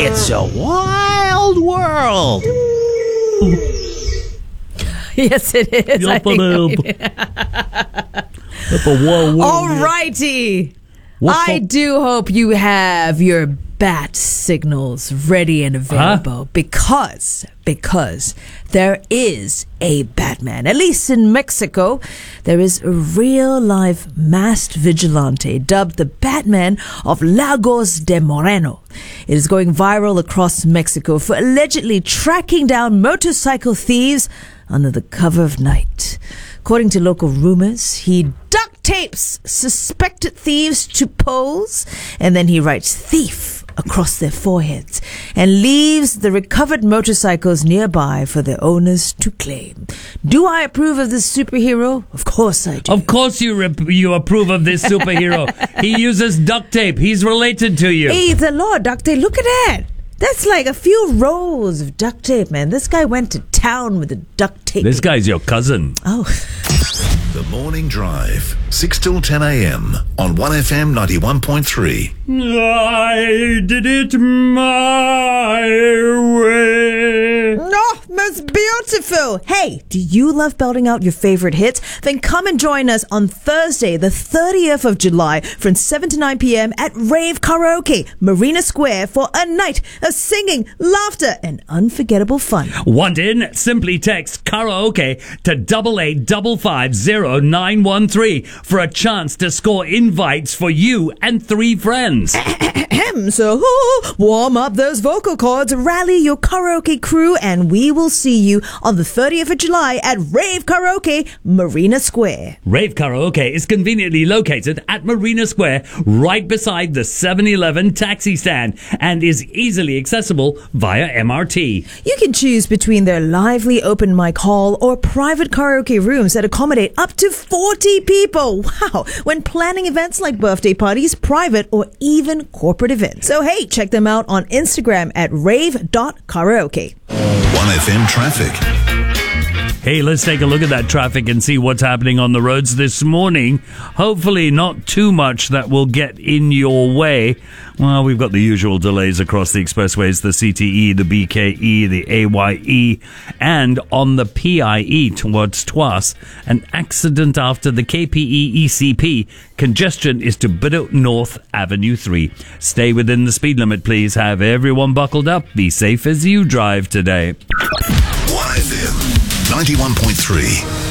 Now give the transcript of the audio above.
It's a wild world. Yes, it is. All righty. I do hope you have your bat signals ready and available because there is a Batman. At least in Mexico, there is a real-life masked vigilante dubbed the Batman of Lagos de Moreno. It is going viral across Mexico for allegedly tracking down motorcycle thieves under the cover of night. According to local rumors, he duct tapes suspected thieves to poles, and then he writes thief across their foreheads and leaves the recovered motorcycles nearby for their owners to claim. Do I approve of this superhero? Of course I do. Of course you approve of this superhero. He uses duct tape. He's related to you. Hey, the Lord duct tape. Look at that. That's like a few rolls of duct tape, man. This guy went to town with the duct tape. This guy's your cousin. Oh. The Morning Drive, 6 till 10 a.m. on 1FM 91.3. I did it my way. Oh, most beautiful. Hey, do you love belting out your favorite hits? Then come and join us on Thursday, the 30th of July from 7 to 9 p.m. at Rave Karaoke, Marina Square for a night of singing, laughter, and unforgettable fun. Want in? Simply text karaoke to 885550 for a chance to score invites for you and 3 friends. So warm up those vocal cords, rally your karaoke crew, and we will see you on the 30th of July at Rave Karaoke, Marina Square. Rave Karaoke is conveniently located at Marina Square, right beside the 7-Eleven taxi stand, and is easily accessible via MRT. You can choose between their lively open mic hall or private karaoke rooms that accommodate up to 40 people. Wow! When planning events like birthday parties, private or even corporate events. So hey, check them out on Instagram at rave.karaoke. 1FM traffic. Hey, let's take a look at that traffic and see what's happening on the roads this morning. Hopefully not too much that will get in your way. Well, we've got the usual delays across the expressways, the CTE, the BKE, the AYE, and on the PIE towards Tuas. An accident after the KPE ECP. Congestion is to Biddle North Avenue 3. Stay within the speed limit, please. Have everyone buckled up. Be safe as you drive today. 1FM 91.3.